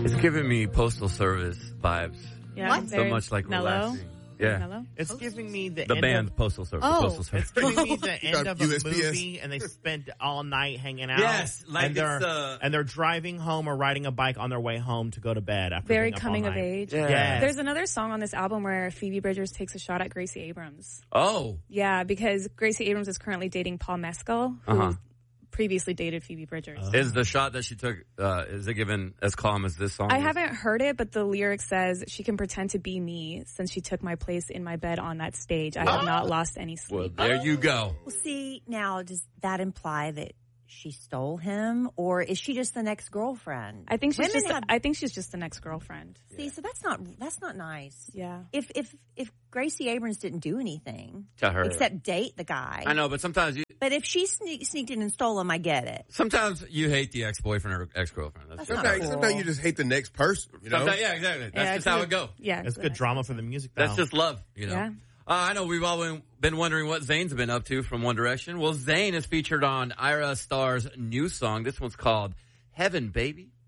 It's giving me Postal Service vibes. Yeah, So much like mellow. relaxing. Yeah. Mellow. It's giving me the The end band of, Postal Service. Oh. The Postal Service. it's giving me the end of a USPS. movie, and they spent all night hanging out. Yes, like and they're it's, and they're driving home or riding a bike on their way home to go to bed after Very being up coming all of night. age. Yeah. Yes. There's another song on this album where Phoebe Bridgers takes a shot at Gracie Abrams. Oh. Yeah, because Gracie Abrams is currently dating Paul Mescal, who Uh-huh. previously dated Phoebe Bridgers. Is the shot that she took, is it given as calm as this song? I is? haven't heard it, but the lyric says she can pretend to be me since she took my place in my bed on that stage. I have not lost any Well, sleep. there you go. Well, see, now does that imply that she stole him, or is she just the next girlfriend? I think she's Women just. have- I think she's just the next girlfriend. See, so that's not nice. Yeah. If Gracie Abrams didn't do anything To her. except date the guy, I know, but sometimes but if she sneaked in and stole him, I get it. you hate the ex-boyfriend or ex-girlfriend. That's just not cool. Sometimes you just hate the next person, you know? Sometimes, yeah, exactly. That's Yeah, just how it's it goes. Yeah, It's good drama for the music. Though. That's just love, you know. Yeah. I know we've all been wondering what Zayn's been up to from One Direction. Well, Zayn is featured on Ira Starr's new song. This one's called Heaven, Baby.